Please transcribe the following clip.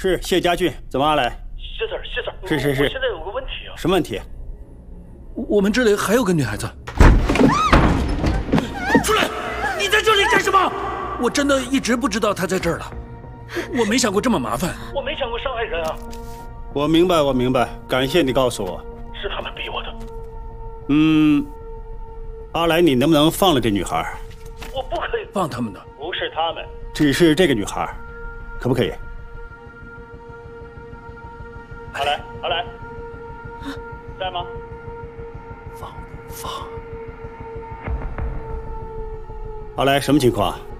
是谢家俊，怎么阿来？ 谢 Sir， 是。 我现在有个问题啊。 什么问题？ 我们这里还有个女孩子。出来！你在这里干什么？我真的一直不知道她在这儿了，我没想过这么麻烦。 我没想过伤害人啊。 我明白，感谢你告诉我。 是他们逼我的。 阿来，你能不能放了这女孩？ 我不可以放他们的。 不是他们， 只是这个女孩，可不可以？ 阿来，在吗？ 放。 阿来，什么情况？